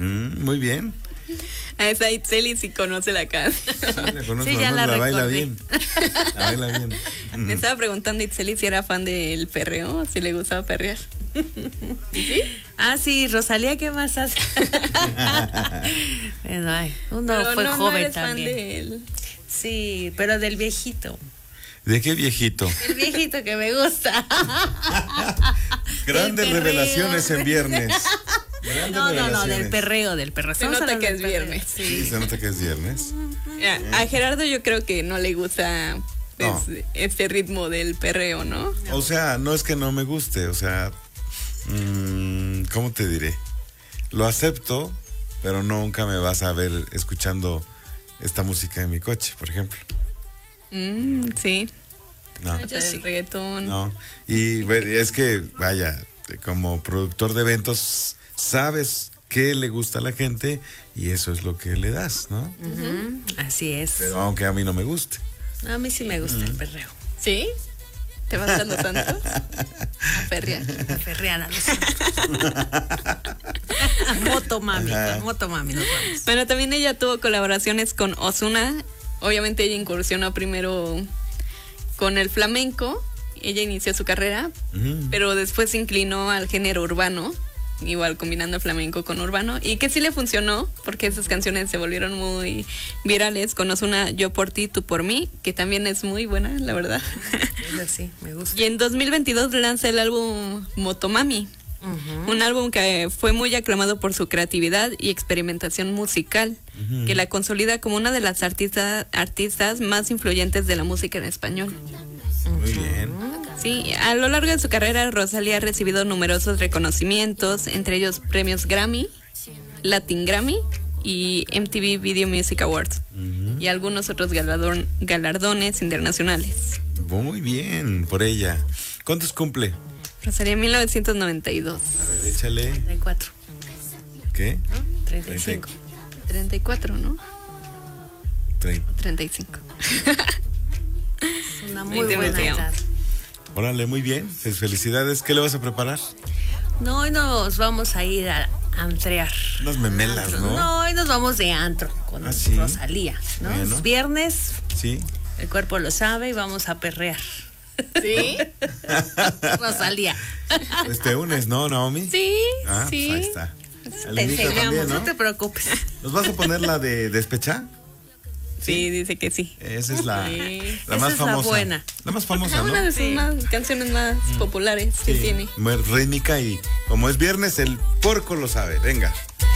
Muy bien. A esa Itzel sí conoce la canción. La conozco, Sí, ya no, la baila recordé. bien. La baila bien. Me estaba preguntando Itzel si era fan del perreo, si le gustaba perrear. ¿Sí? Ah, sí, Rosalía, ¿qué más hace? Bueno, ay, uno Pero fue no joven eres fan también. de él. Sí, pero del viejito. ¿De qué viejito? El viejito que me gusta. Grandes perreo. revelaciones en viernes. Grandes No, del revelaciones. perreo, del perreo. Se Estamos nota hablando que del es perreo. viernes. Sí, Sí. se nota que es viernes. A Gerardo yo creo que no le gusta pues, No. este ritmo del perreo, ¿no? O sea, no es que no me guste, o sea, ¿cómo te diré? Lo acepto, pero nunca me vas a ver escuchando esta música en mi coche, por ejemplo. Sí. No, El reggaetón. no. Y bueno, es que, vaya, como productor de eventos, sabes qué le gusta a la gente y eso es lo que le das, ¿no? Ujú, así es. Pero aunque a mí no me guste. A mí sí me gusta el perreo. ¿Sí? ¿Te vas a los santos? A perrear. La ferreana, los santos. Moto mami, nos vamos. Bueno, también ella tuvo colaboraciones con Ozuna. Obviamente ella incursionó primero con el flamenco. Ella inició su carrera, pero después se inclinó al género urbano, igual combinando flamenco con urbano, y que sí le funcionó, porque esas canciones se volvieron muy virales. Con Ozuna, Yo por ti, tú por mí, que también es muy buena, la verdad. Eso sí, me gusta. Y en 2022 lanza el álbum Motomami. Un álbum que fue muy aclamado por su creatividad y experimentación musical, que la consolida como una de las artistas más influyentes de la música en español. Muy bien. Sí, a lo largo de su carrera, Rosalía ha recibido numerosos reconocimientos, entre ellos premios Grammy, Latin Grammy y MTV Video Music Awards, y algunos otros galardones internacionales. Muy bien, por ella. ¿Cuántos cumple? Rosalía en 1992. A ver, échale. 34. ¿Qué? 35. 34, ¿no? 30. 35. Es una muy 20, buena 21. edad. Órale, muy bien. Pues felicidades. ¿Qué le vas a preparar? No, hoy nos vamos a ir a antrear. Unas memelas, ¿no? No, hoy nos vamos de antro con ¿Ah, sí? Rosalía, ¿no? Bueno. Es viernes, Sí. el cuerpo lo sabe y vamos a perrear. ¿Sí? Rosalía. Pues te unes, ¿no, Naomi? Sí, Ah, sí. pues ahí está. Te Alenita enseñamos, también, no ¿no? te preocupes. ¿Nos vas a poner la de Despechá? Sí, dice que sí. Esa es la, Sí. la Esa más es la famosa. buena. La más famosa, Una ¿no? de sus canciones más populares que tiene. Muy rítmica y como es viernes, el porco lo sabe. Venga.